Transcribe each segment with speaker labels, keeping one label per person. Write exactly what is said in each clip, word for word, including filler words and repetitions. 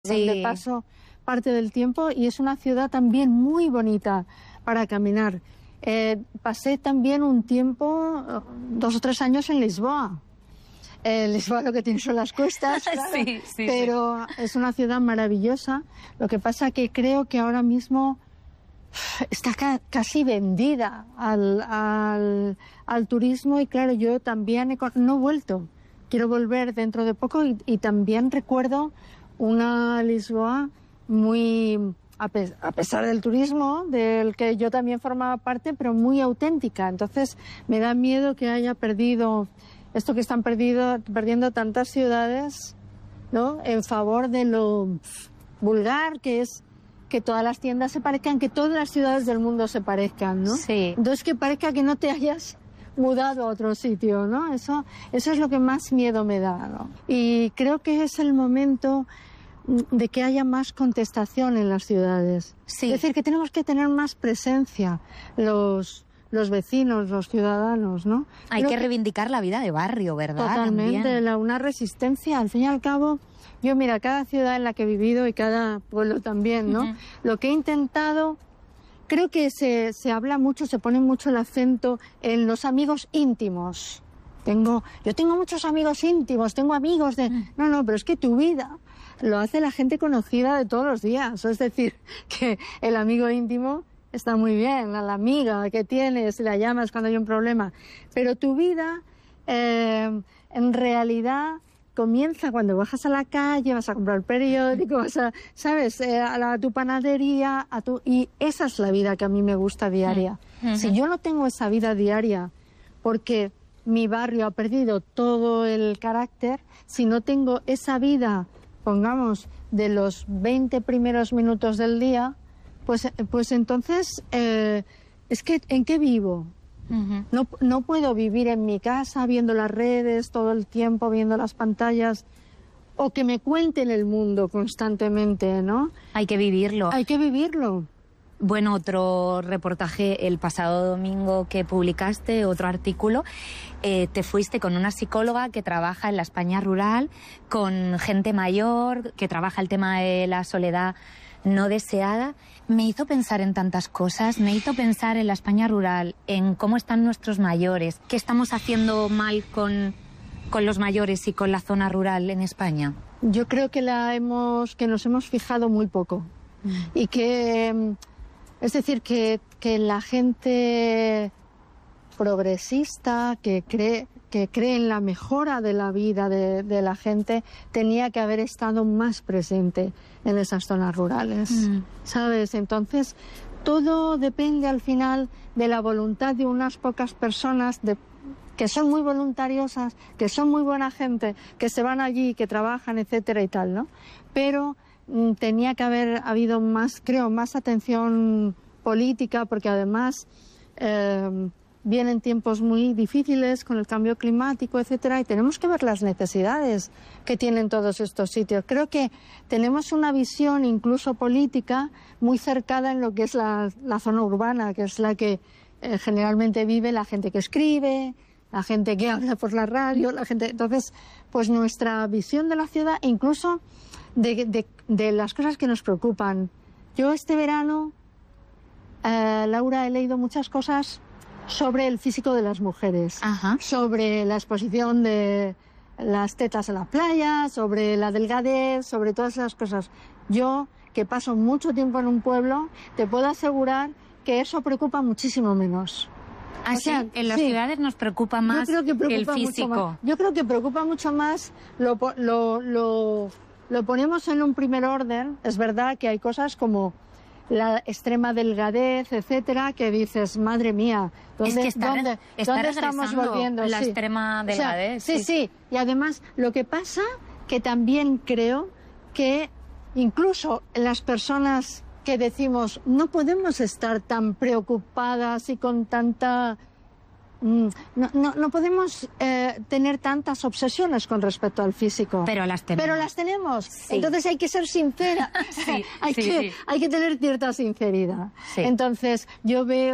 Speaker 1: Sí. Donde paso parte del tiempo y es una ciudad también muy bonita para caminar. Eh, pasé también un tiempo, dos o tres años en Lisboa. Eh, Lisboa lo que tiene son las cuestas, claro,
Speaker 2: sí, sí,
Speaker 1: pero sí. Es una ciudad maravillosa. Lo que pasa que creo que ahora mismo está ca casi vendida al, al, al turismo y claro, yo también he, no he vuelto. Quiero volver dentro de poco y, y también recuerdo una Lisboa muy, a, pe a pesar del turismo, del que yo también formaba parte, pero muy auténtica. Entonces me da miedo que haya perdido esto que están perdido, perdiendo tantas ciudades, ¿no? En favor de lo vulgar, que es que todas las tiendas se parezcan, que todas las ciudades del mundo se parezcan, ¿no?
Speaker 2: Sí.
Speaker 1: Entonces que parezca que no te hayas mudado a otro sitio, ¿no? Eso, eso es lo que más miedo me da, ¿no? Y creo que es el momento de que haya más contestación en las ciudades.
Speaker 2: Sí.
Speaker 1: Es decir, que tenemos que tener más presencia los, los vecinos, los ciudadanos, ¿no?
Speaker 2: Hay que, que reivindicar la vida de barrio, ¿verdad?
Speaker 1: Totalmente, la, una resistencia. Al fin y al cabo, yo mira, cada ciudad en la que he vivido y cada pueblo también, ¿no? Uh-huh. Lo que he intentado, creo que se, se habla mucho, se pone mucho el acento en los amigos íntimos. Tengo, yo tengo muchos amigos íntimos, tengo amigos de... Uh-huh. No, no, pero es que tu vida lo hace la gente conocida de todos los días. Es decir, que el amigo íntimo está muy bien, a la amiga que tienes, la llamas cuando hay un problema. Pero tu vida, eh, en realidad, comienza cuando bajas a la calle, vas a comprar el periódico, vas a, ¿sabes? Eh, a, la, a tu panadería, a tu... y esa es la vida que a mí me gusta diaria. Uh-huh. Si yo no tengo esa vida diaria, porque mi barrio ha perdido todo el carácter, si no tengo esa vida, pongamos, de los veinte primeros minutos del día, pues, pues entonces, eh, es que, ¿en qué vivo? Uh-huh. No, no puedo vivir en mi casa viendo las redes todo el tiempo, viendo las pantallas, o que me cuenten el mundo constantemente, ¿no?
Speaker 2: Hay que vivirlo.
Speaker 1: Hay que vivirlo.
Speaker 2: Bueno, otro reportaje el pasado domingo que publicaste, otro artículo, eh, te fuiste con una psicóloga que trabaja en la España rural, con gente mayor, que trabaja el tema de la soledad no deseada. Me hizo pensar en tantas cosas, me hizo pensar en la España rural, en cómo están nuestros mayores, qué estamos haciendo mal con, con los mayores y con la zona rural en España.
Speaker 1: Yo creo que, la hemos, que nos hemos fijado muy poco mm. y que... Es decir, que, que la gente progresista, que cree, que cree en la mejora de la vida de, de la gente, tenía que haber estado más presente en esas zonas rurales, mm. ¿sabes? Entonces, todo depende al final de la voluntad de unas pocas personas de, que son muy voluntariosas, que son muy buena gente, que se van allí, que trabajan, etcétera y tal, ¿no? Pero tenía que haber habido más, creo, más atención política, porque además eh, vienen tiempos muy difíciles con el cambio climático, etcétera, y tenemos que ver las necesidades que tienen todos estos sitios. Creo que tenemos una visión incluso política muy cercada en lo que es la, la zona urbana, que es la que eh, generalmente vive la gente que escribe, la gente que habla por la radio, la gente... Entonces, pues nuestra visión de la ciudad, incluso De, de, de las cosas que nos preocupan. Yo este verano, eh, Laura, he leído muchas cosas sobre el físico de las mujeres,
Speaker 2: Ajá.
Speaker 1: sobre la exposición de las tetas en la playa, sobre la delgadez, sobre todas esas cosas. Yo, que paso mucho tiempo en un pueblo, te puedo asegurar que eso preocupa muchísimo menos.
Speaker 2: ¿Ah, o sea, sí? En las sí. ciudades nos preocupa más
Speaker 1: Yo creo que preocupa
Speaker 2: el físico.
Speaker 1: Mucho más. Yo creo que preocupa mucho más lo... lo, lo Lo ponemos en un primer orden. Es verdad que hay cosas como la extrema delgadez, etcétera, que dices, madre mía, ¿dónde,
Speaker 2: es que está,
Speaker 1: ¿dónde,
Speaker 2: está
Speaker 1: ¿dónde estamos volviendo?
Speaker 2: La
Speaker 1: sí.
Speaker 2: extrema delgadez.
Speaker 1: O sea, sí, sí, sí. Y además, lo que pasa que también creo que incluso las personas que decimos no podemos estar tan preocupadas y con tanta... No, no, no podemos eh, tener tantas obsesiones con respecto al físico.
Speaker 2: Pero las tenemos.
Speaker 1: Pero las tenemos.
Speaker 2: Sí.
Speaker 1: Entonces hay que ser sincera.
Speaker 2: Sí,
Speaker 1: hay,
Speaker 2: sí,
Speaker 1: que,
Speaker 2: sí.
Speaker 1: hay que tener cierta sinceridad.
Speaker 2: Sí.
Speaker 1: Entonces yo veo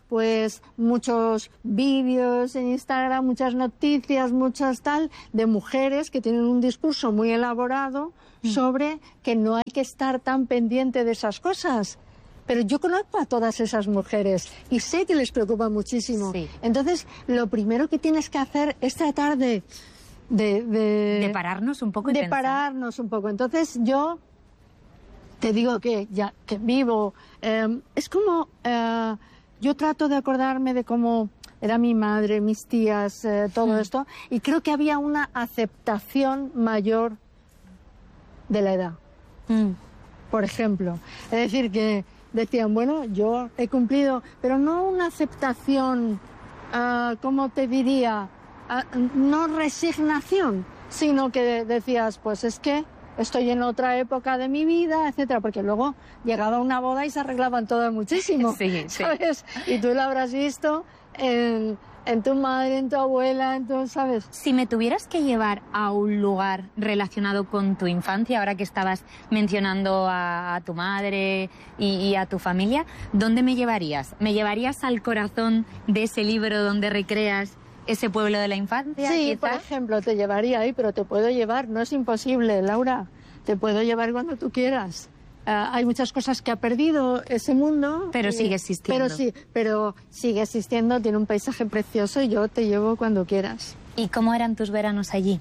Speaker 1: pues muchos vídeos en Instagram, muchas noticias, muchas tal, de mujeres que tienen un discurso muy elaborado sobre que no hay que estar tan pendiente de esas cosas. Pero yo conozco a todas esas mujeres y sé que les preocupa muchísimo.
Speaker 2: Sí.
Speaker 1: Entonces, lo primero que tienes que hacer es tratar de... De, de,
Speaker 2: de pararnos un poco y
Speaker 1: de
Speaker 2: pensar.
Speaker 1: pararnos un poco. Entonces, yo te digo que ya que vivo, eh, es como, eh, yo trato de acordarme de cómo era mi madre, mis tías, eh, todo
Speaker 2: Mm.
Speaker 1: esto, y creo que había una aceptación mayor de la edad,
Speaker 2: Mm.
Speaker 1: por ejemplo. Es decir, que decían, bueno, yo he cumplido, pero no una aceptación, uh, ¿cómo te diría? Uh, no resignación, sino que decías, pues es que estoy en otra época de mi vida, etcétera, porque luego llegaba una boda y se arreglaban todo muchísimo,
Speaker 2: Sí, sí.
Speaker 1: ¿sabes? Y tú lo habrás visto en, en tu madre, en tu abuela, en tu, ¿sabes?
Speaker 2: Si me tuvieras que llevar a un lugar relacionado con tu infancia, ahora que estabas mencionando a, a tu madre y, y a tu familia, ¿dónde me llevarías? ¿Me llevarías al corazón de ese libro donde recreas ese pueblo de la infancia?
Speaker 1: Sí,
Speaker 2: quizá?
Speaker 1: por ejemplo, te llevaría ahí, pero te puedo llevar, no es imposible, Laura, te puedo llevar cuando tú quieras. Uh, hay muchas cosas que ha perdido ese mundo.
Speaker 2: Pero
Speaker 1: y,
Speaker 2: sigue existiendo.
Speaker 1: Pero sí, pero sigue existiendo, tiene un paisaje precioso y yo te llevo cuando quieras.
Speaker 2: ¿Y cómo eran tus veranos allí?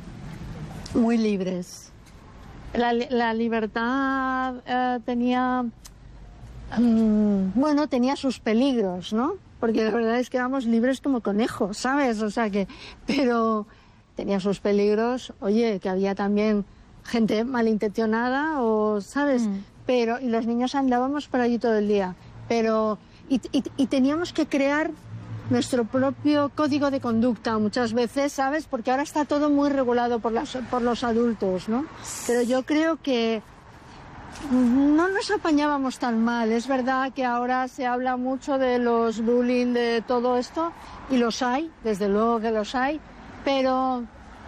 Speaker 1: Muy libres. La, la libertad uh, tenía, um, bueno, tenía sus peligros, ¿no? Porque la verdad es que éramos libres como conejos, ¿sabes? O sea que, pero tenía sus peligros, oye, que había también gente malintencionada, o, ¿sabes? Mm. Pero, y los niños andábamos por allí todo el día, pero, y, y, y teníamos que crear nuestro propio código de conducta muchas veces, ¿sabes? Porque ahora está todo muy regulado por, las, por los adultos, ¿no? Pero yo creo que no nos apañábamos tan mal. Es verdad que ahora se habla mucho de los bullying, de todo esto, y los hay, desde luego que los hay, pero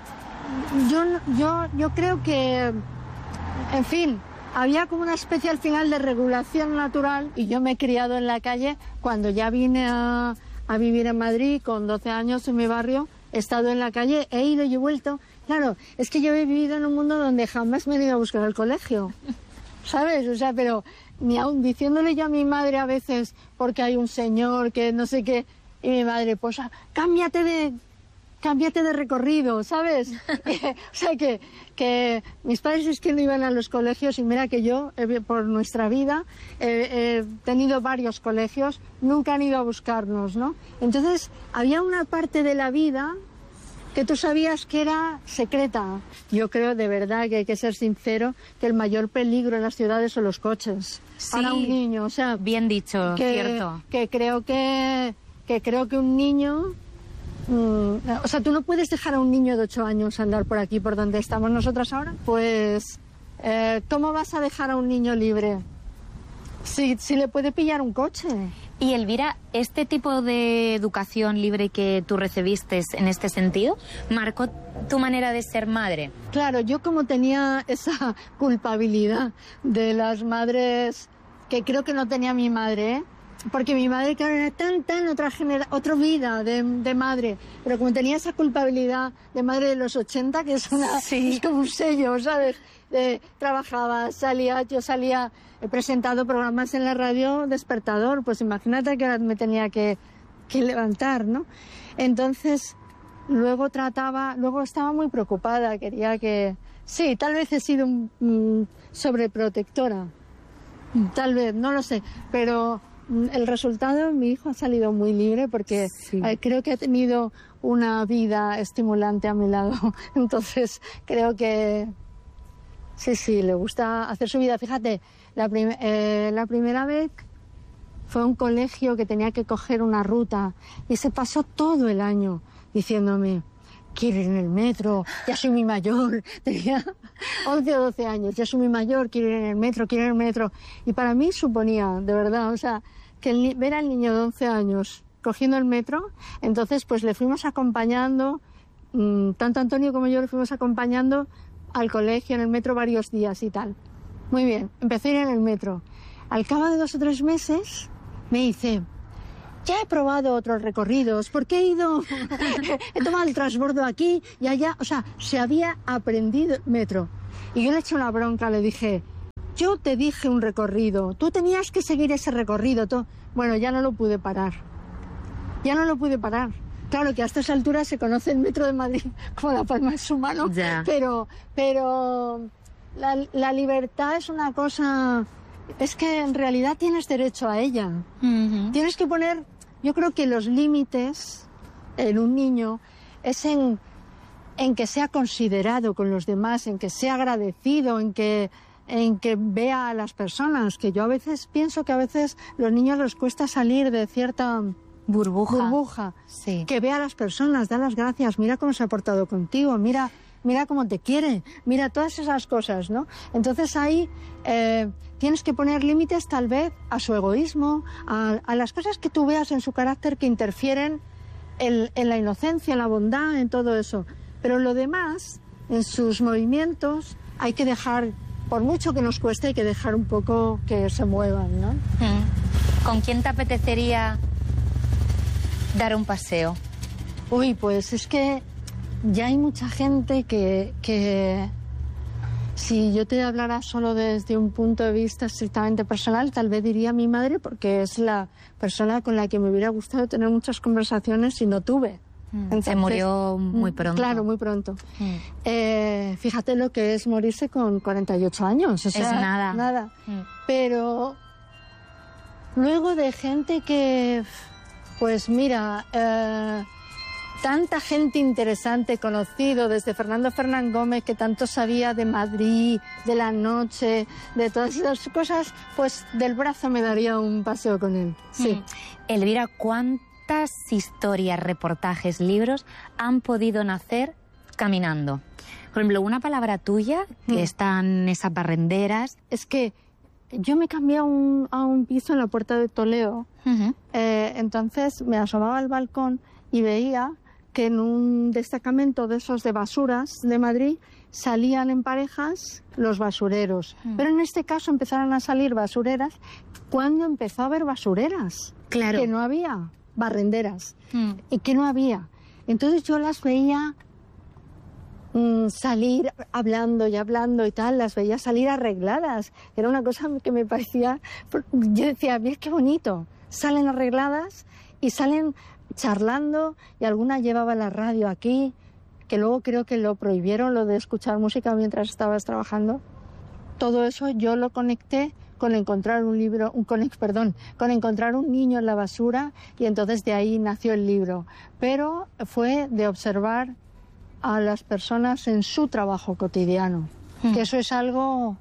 Speaker 1: yo, yo, yo creo que, en fin, había como una especie al final de regulación natural, y yo me he criado en la calle. Cuando ya vine a, a vivir en Madrid con doce años en mi barrio, he estado en la calle, he ido y he vuelto. Claro, es que yo he vivido en un mundo donde jamás me he ido a buscar al colegio. ¿Sabes? O sea, pero ni aun diciéndole yo a mi madre a veces, porque hay un señor que no sé qué, y mi madre, pues cámbiate de, cámbiate de recorrido, ¿sabes? O sea, que, que mis padres es que no iban a los colegios, y mira que yo, eh, por nuestra vida, eh, he tenido varios colegios, nunca han ido a buscarnos, ¿no? Entonces, había una parte de la vida que tú sabías que era secreta. Yo creo de verdad que hay que ser sincero, que el mayor peligro en las ciudades son los coches.
Speaker 2: Sí,
Speaker 1: para un niño, o sea,
Speaker 2: bien dicho,
Speaker 1: que,
Speaker 2: cierto.
Speaker 1: Que creo que, que creo que un niño, mmm, o sea, tú no puedes dejar a un niño de ocho años andar por aquí, por donde estamos nosotras ahora. Pues, eh, ¿cómo vas a dejar a un niño libre? Si, si le puede pillar un coche.
Speaker 2: Y Elvira, ¿este tipo de educación libre que tú recibiste en este sentido marcó tu manera de ser madre?
Speaker 1: Claro, yo como tenía esa culpabilidad de las madres, que creo que no tenía mi madre, ¿eh? Porque mi madre, claro, era tan, tan otra genera, otra vida de, de madre, pero como tenía esa culpabilidad de madre de los ochenta, que es, una,
Speaker 2: sí.
Speaker 1: es como un sello, ¿sabes? De, trabajaba, salía, yo salía, he presentado programas en la radio despertador, pues imagínate que me tenía que, que levantar, ¿no? Entonces, luego trataba, luego estaba muy preocupada, quería que... Sí, tal vez he sido un, um, sobreprotectora, tal vez, no lo sé, pero el resultado, mi hijo ha salido muy libre porque sí. eh, creo que ha tenido una vida estimulante a mi lado, entonces creo que... Sí, sí, le gusta hacer su vida. Fíjate, la, prim eh, la primera vez fue a un colegio que tenía que coger una ruta y se pasó todo el año diciéndome, quiero ir en el metro, ya soy muy mayor, tenía once o doce años, ya soy muy mayor, quiero ir en el metro, quiero ir en el metro. Y para mí suponía, de verdad, o sea, que el, ver al niño de once años cogiendo el metro, entonces pues le fuimos acompañando, mmm, tanto Antonio como yo le fuimos acompañando al colegio, en el metro, varios días y tal. Muy bien, empecé a ir en el metro. Al cabo de dos o tres meses me dice, ya he probado otros recorridos, porque he ido, he tomado el transbordo aquí y allá, o sea, se había aprendido metro. Y yo le eché una bronca, le dije, yo te dije un recorrido, tú tenías que seguir ese recorrido. Todo. Bueno, ya no lo pude parar, ya no lo pude parar. Claro que a estas alturas se conoce el metro de Madrid como la palma de su mano,
Speaker 2: ya.
Speaker 1: pero, pero la, la libertad es una cosa... Es que en realidad tienes derecho a ella.
Speaker 2: Uh-huh.
Speaker 1: Tienes que poner, yo creo que los límites en un niño es en, en que sea considerado con los demás, en que sea agradecido, en que, en que vea a las personas. Que yo a veces pienso que a veces los niños les cuesta salir de cierta
Speaker 2: burbuja.
Speaker 1: burbuja.
Speaker 2: Sí.
Speaker 1: Que vea a las personas, da las gracias, mira cómo se ha portado contigo, mira... Mira cómo te quiere, mira todas esas cosas, ¿no? Entonces ahí eh, tienes que poner límites tal vez a su egoísmo, a, a las cosas que tú veas en su carácter que interfieren en, en la inocencia, en la bondad, en todo eso. Pero lo demás, en sus movimientos, hay que dejar, por mucho que nos cueste, hay que dejar un poco que se muevan, ¿no?
Speaker 2: ¿Con quién te apetecería dar un paseo?
Speaker 1: Uy, pues es que... Ya hay mucha gente que, que, si yo te hablara solo desde un punto de vista estrictamente personal, tal vez diría mi madre, porque es la persona con la que me hubiera gustado tener muchas conversaciones y no tuve.
Speaker 2: Mm,
Speaker 1: Entonces,
Speaker 2: se murió muy pronto.
Speaker 1: Claro, muy pronto.
Speaker 2: Mm.
Speaker 1: Eh, fíjate lo que es morirse con cuarenta y ocho años. O sea,
Speaker 2: es nada.
Speaker 1: Nada.
Speaker 2: Mm.
Speaker 1: Pero luego de gente que, pues mira... Eh, tanta gente interesante, conocido, desde Fernando Fernán Gómez, que tanto sabía de Madrid, de la noche, de todas esas cosas, pues del brazo me daría un paseo con él. Sí.
Speaker 2: Mm. Elvira, ¿cuántas historias, reportajes, libros han podido nacer caminando? Por ejemplo, una palabra tuya, que
Speaker 1: mm.
Speaker 2: están esas barrenderas.
Speaker 1: Es que yo me cambié a un, a un piso en la Puerta de Toledo,
Speaker 2: Uh-huh.
Speaker 1: eh, entonces me asomaba al balcón y veía que en un destacamento de esos de basuras de Madrid salían en parejas los basureros. Mm. Pero en este caso empezaron a salir basureras cuando empezó a haber basureras.
Speaker 2: Claro.
Speaker 1: Que no había barrenderas.
Speaker 2: Mm.
Speaker 1: Y que no había. Entonces yo las veía mm, salir hablando y hablando y tal, las veía salir arregladas. Era una cosa que me parecía... Yo decía, mira qué bonito. Salen arregladas y salen... charlando, y alguna llevaba la radio aquí, que luego creo que lo prohibieron, lo de escuchar música mientras estabas trabajando. Todo eso yo lo conecté con encontrar un libro, un, con, perdón, con encontrar un niño en la basura, y entonces de ahí nació el libro. Pero fue de observar a las personas en su trabajo cotidiano, mm. que eso es algo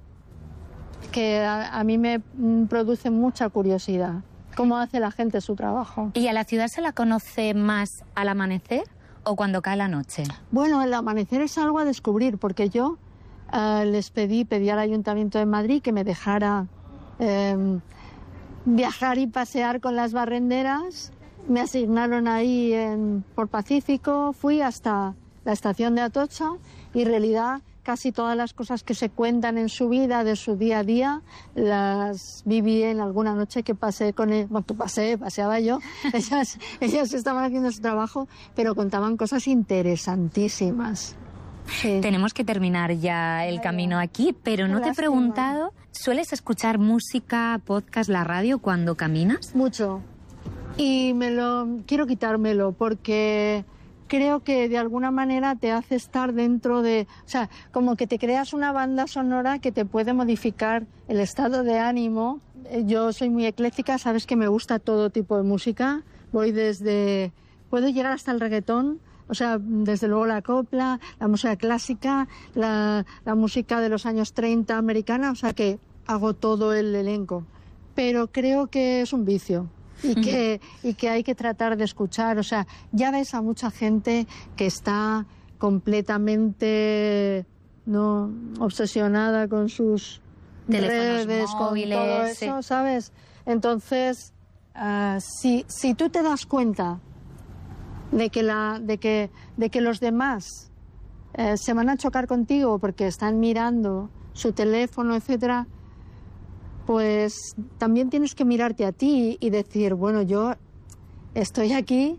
Speaker 1: que a, a mí me produce mucha curiosidad. ¿Cómo hace la gente su trabajo?
Speaker 2: ¿Y a la ciudad se la conoce más al amanecer o cuando cae la noche?
Speaker 1: Bueno, el amanecer es algo a descubrir, porque yo eh, les pedí, pedí al Ayuntamiento de Madrid que me dejara eh, viajar y pasear con las barrenderas. Me asignaron ahí en, por Pacífico, fui hasta la estación de Atocha y en realidad... Casi todas las cosas que se cuentan en su vida, de su día a día, las viví en alguna noche que pasé con él. Bueno, que pasé, paseaba yo. Ellas, ellas estaban haciendo su trabajo, pero contaban cosas interesantísimas. Sí.
Speaker 2: Tenemos que terminar ya el Vaya. camino aquí, pero no Qué te lástima. he preguntado, ¿sueles escuchar música, podcast, la radio cuando caminas?
Speaker 1: Mucho. Y me lo quiero quitármelo porque... creo que de alguna manera te hace estar dentro de... O sea, como que te creas una banda sonora que te puede modificar el estado de ánimo. Yo soy muy ecléctica, sabes que me gusta todo tipo de música. Voy desde... Puedo llegar hasta el reggaetón, o sea, desde luego la copla, la música clásica, la, la música de los años treinta americana, o sea que hago todo el elenco. Pero creo que es un vicio. Y que, y que hay que tratar de escuchar, o sea, ya ves a mucha gente que está completamente no obsesionada con sus
Speaker 2: teléfonos
Speaker 1: redes,
Speaker 2: móviles,
Speaker 1: con todo eso,
Speaker 2: sí.
Speaker 1: ¿sabes? Entonces, uh, si, si tú te das cuenta de que, la, de que, de que los demás eh, se van a chocar contigo porque están mirando su teléfono, etcétera, pues también tienes que mirarte a ti y decir, bueno, yo estoy aquí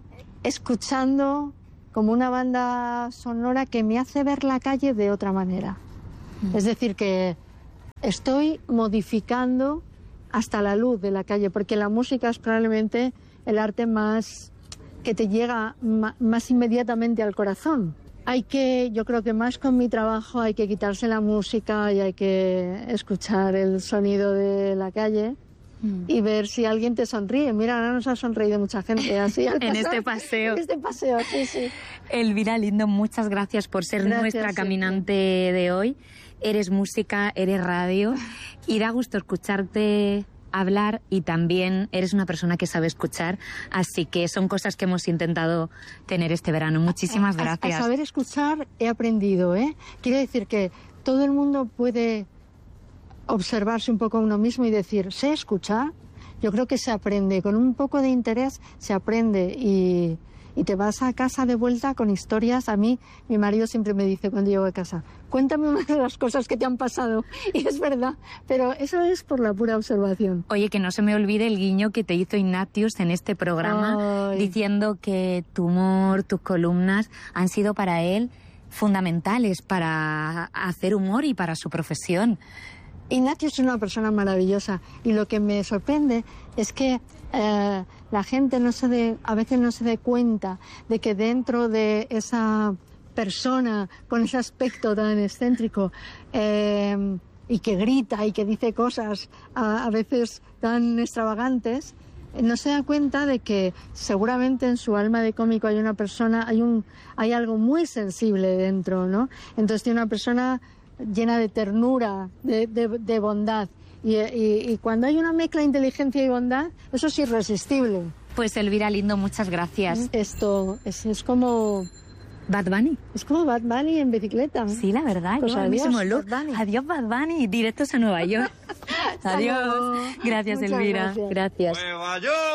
Speaker 1: escuchando como una banda sonora que me hace ver la calle de otra manera. Mm. Es decir, que estoy modificando hasta la luz de la calle, porque la música es probablemente el arte más que te llega más inmediatamente al corazón. Hay que, yo creo que más con mi trabajo hay que quitarse la música y hay que escuchar el sonido de la calle mm. y ver si alguien te sonríe. Mira, ahora nos ha sonreído mucha gente así al
Speaker 2: en este paseo.
Speaker 1: En este paseo, sí, sí.
Speaker 2: Elvira Lindo, muchas gracias por ser gracias, nuestra sí. caminante de hoy. Eres música, eres radio y da gusto escucharte hablar y también eres una persona que sabe escuchar, así que son cosas que hemos intentado tener este verano. Muchísimas gracias.
Speaker 1: A, a saber escuchar he aprendido, ¿eh? Quiero decir que todo el mundo puede observarse un poco a uno mismo y decir, sé escuchar. Yo creo que se aprende, con un poco de interés se aprende y, y te vas a casa de vuelta con historias. A mí, mi marido siempre me dice cuando llego a casa, cuéntame una de las cosas que te han pasado. Y es verdad, pero eso es por la pura observación.
Speaker 2: Oye, que no se me olvide el guiño que te hizo Ignatius en este programa, Ay. diciendo que tu humor, tus columnas han sido para él fundamentales para hacer humor y para su profesión.
Speaker 1: Ignatius es una persona maravillosa y lo que me sorprende es que eh, la gente no se de, a veces no se dé cuenta de que dentro de esa persona con ese aspecto tan excéntrico eh, y que grita y que dice cosas a, a veces tan extravagantes, no se da cuenta de que seguramente en su alma de cómico hay una persona, hay un, hay algo muy sensible dentro, ¿no? Entonces tiene una persona llena de ternura, de, de, de bondad. Y, y, y cuando hay una mezcla de inteligencia y bondad, eso es irresistible.
Speaker 2: Pues Elvira Lindo, muchas gracias.
Speaker 1: Esto es, es como...
Speaker 2: Bad Bunny.
Speaker 1: Es como Bad Bunny en bicicleta.
Speaker 2: Sí, la verdad.
Speaker 1: Pues
Speaker 2: lleva
Speaker 1: adiós,
Speaker 2: el mismo look.
Speaker 1: Bad Bunny.
Speaker 2: Adiós, Bad Bunny. Directos a Nueva York. Adiós. Gracias,
Speaker 1: Muchas
Speaker 2: Elvira.
Speaker 1: Gracias.
Speaker 2: gracias.
Speaker 3: Nueva York.